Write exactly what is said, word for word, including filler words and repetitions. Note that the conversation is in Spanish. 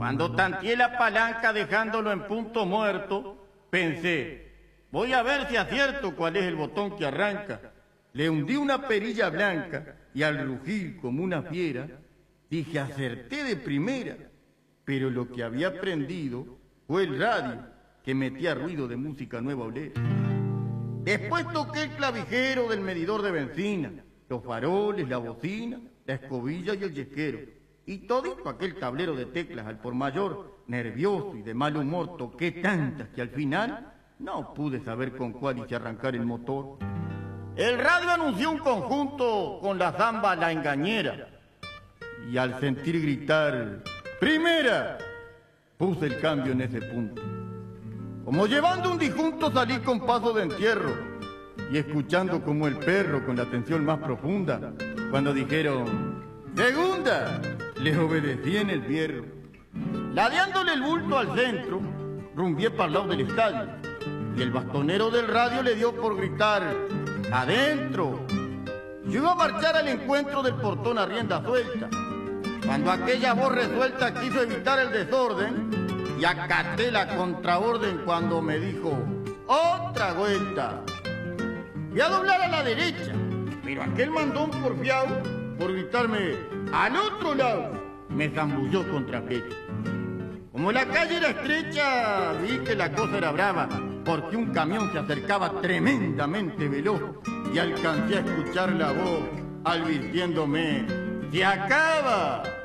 Cuando tanteé la palanca dejándolo en punto muerto, pensé, voy a ver si acierto cuál es el botón que arranca. Le hundí una perilla blanca y al rugir como una fiera, dije, acerté de primera. Pero lo que había aprendido fue el radio, que metía ruido de música nueva olera. Después toqué el clavijero del medidor de benzina, los faroles, la bocina, la escobilla y el yesquero. Y todito aquel tablero de teclas al por mayor, nervioso y de mal humor, toqué tantas que al final no pude saber con cuál hice arrancar el motor. El radio anunció un conjunto con la zamba La Engañera. Y al sentir gritar, ¡primera!, puse el cambio en ese punto. Como llevando un disjunto salí con paso de entierro y escuchando como el perro con la atención más profunda, cuando dijeron, ¡segunda!, les obedecí en el fierro. Ladeándole el bulto al centro, rumbié para el lado del estadio y el bastonero del radio le dio por gritar, ¡adentro! Yo iba a marchar al encuentro del portón a rienda suelta, cuando aquella voz resuelta quiso evitar el desorden y acaté la contraorden cuando me dijo, ¡otra vuelta! Voy a doblar a la derecha, pero aquel mandón porfiado, por gritarme, ¡al otro lado!, me zambulló contra pecho. Como la calle era estrecha, vi que la cosa era brava, porque un camión se acercaba tremendamente veloz y alcancé a escuchar la voz advirtiéndome, ¡se acaba!